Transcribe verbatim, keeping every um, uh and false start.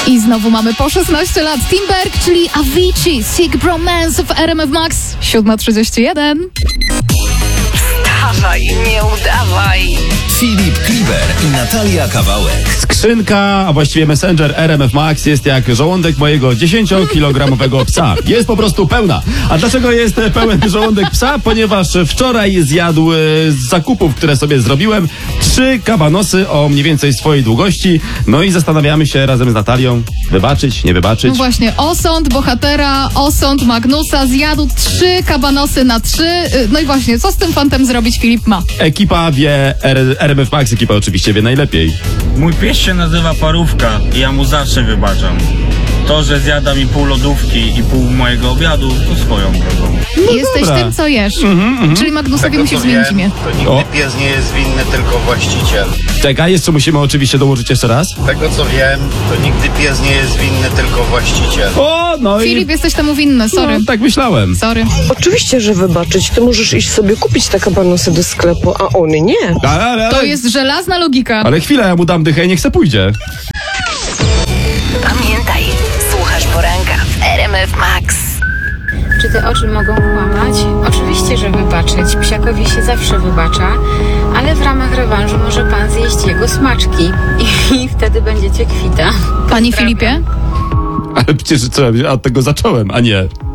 I znowu mamy po szesnaście lat Timberg, czyli Avicii, Sick Bromance w R M F Max. siódma trzydzieści jeden. Wstawaj, nie udawaj. Filip Kliber i Natalia Kawałek. Skrzynka, a właściwie Messenger R M F Max jest jak żołądek mojego dziesięciokilogramowego psa. Jest po prostu pełna. A dlaczego jest pełen żołądek psa? Ponieważ wczoraj zjadł z zakupów, które sobie zrobiłem, trzy kabanosy o mniej więcej swojej długości. No i zastanawiamy się razem z Natalią, wybaczyć, nie wybaczyć. No właśnie, osąd bohatera, osąd Magnusa zjadł trzy kabanosy na trzy. No i właśnie, co z tym fantem zrobić Filip ma? Ekipa wie, R M F Max ekipa oczywiście wie najlepiej. Mój pies się nazywa Parówka i ja mu zawsze wybaczam. To, że zjada mi pół lodówki i pół mojego obiadu, to swoją drogą. No Jesteś dobra. tym, co jesz. Mhm, mhm. Czyli Magnusowi Tego, musisz co zmienić wiem, imię. to nigdy O. pies nie jest winny, tylko właściciel. Czekaj, jeszcze musimy oczywiście dołożyć jeszcze raz. Tego co wiem, to nigdy pies nie jest winny, tylko właściciel. O, no Filip, i... jesteś temu winny, sorry. No, tak myślałem. Sorry. Oczywiście, że wybaczyć. Ty możesz iść sobie kupić te kabanosy do sklepu, a on nie. Ale, ale, To jest żelazna logika. ale chwilę, ja mu dam dychę i niech se pójdzie. Pamiętaj, słuchasz poranka w R M F Max. Czy te oczy mogą kłamać? Oczywiście, że wybaczyć. Psiakowi się zawsze wybacza, ale w ramach rewanżu może pan zjeść jego smaczki i, i wtedy będziecie kwita. Panie Filipie? Ale przecież co, ja od tego zacząłem, a nie.